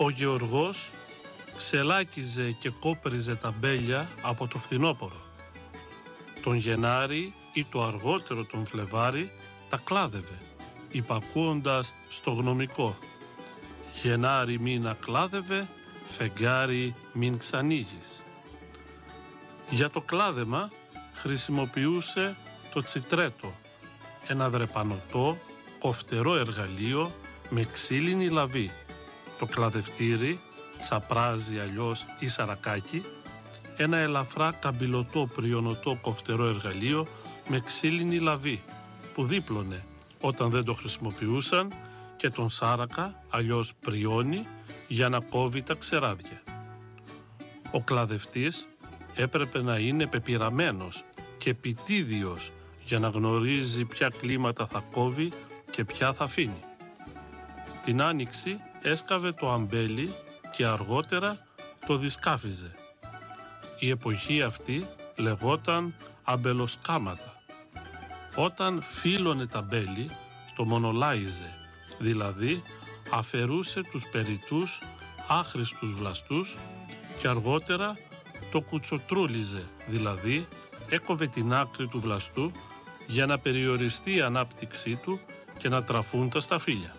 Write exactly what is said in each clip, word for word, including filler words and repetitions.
Ο Γεωργός ξελάκιζε και κόπριζε τα μπέλια από το φθινόπωρο. Τον Γενάρη ή το αργότερο τον Φλεβάρη τα κλάδευε, υπακούοντας στο γνωμικό. Γενάρη μήνα κλάδευε, φεγγάρι μην ξανήγεις. Για το κλάδεμα χρησιμοποιούσε το τσιτρέτο, ένα δρεπανωτό, κοφτερό εργαλείο με ξύλινη λαβή. Το κλαδευτήρι, τσαπράζι αλλιώς ή σαρακάκι, ένα ελαφρά καμπυλωτό πριονωτό κοφτερό εργαλείο με ξύλινη λαβή που δίπλωνε όταν δεν το χρησιμοποιούσαν και τον σάρακα αλλιώς πριόνι για να κόβει τα ξεράδια. Ο κλαδευτής έπρεπε να είναι πεπειραμένος και επιτίδιος για να γνωρίζει ποια κλίματα θα κόβει και ποια θα αφήνει. Την άνοιξη έσκαβε το αμπέλι και αργότερα το δισκάφιζε. Η εποχή αυτή λεγόταν αμπελοσκάματα. Όταν φύλωνε τα μπέλη, το μονολάιζε, δηλαδή αφαιρούσε τους περιττούς άχρηστους βλαστούς και αργότερα το κουτσοτρούλιζε, δηλαδή έκοβε την άκρη του βλαστού για να περιοριστεί η ανάπτυξή του και να τραφούν τα σταφύλια.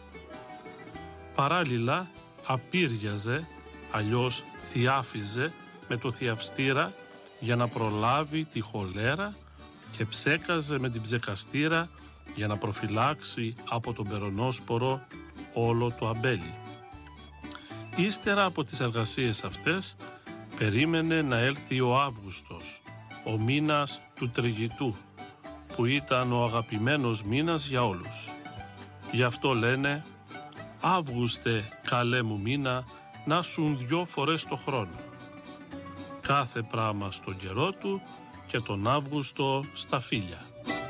Παράλληλα απήριαζε, αλλιώς θιάφιζε με το θιαυστήρα για να προλάβει τη χολέρα και ψέκαζε με την ψεκαστήρα για να προφυλάξει από τον περονόσπορο όλο το αμπέλι. Ύστερα από τις εργασίες αυτές περίμενε να έλθει ο Αύγουστος, ο μήνας του τριγητού, που ήταν ο αγαπημένος μήνας για όλους. Γι' αυτό λένε «Αύγουστε, καλέ μου μήνα, να σουν δυο φορές το χρόνο». Κάθε πράμα στον καιρό του και τον Αύγουστο στα φύλλια.